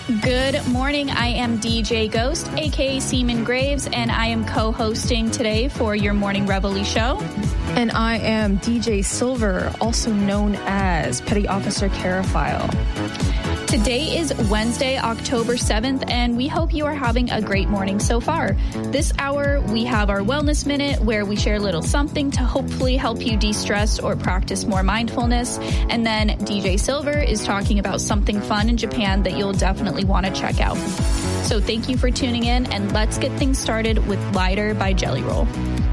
Good morning. I am DJ Ghost, aka Seaman Graves, and I am co-hosting today for your Morning Reveille show. And I am DJ Silver, also known as Petty Officer Caraphile. Today is Wednesday, October 7th, and we hope you are having a great morning so far. This hour, we have our Wellness Minute, where we share a little something to hopefully help you de-stress or practice more mindfulness. And then DJ Silver is talking about something fun in Japan that you'll definitely want to check out. So thank you for tuning in, and let's get things started with Lighter by Jelly Roll.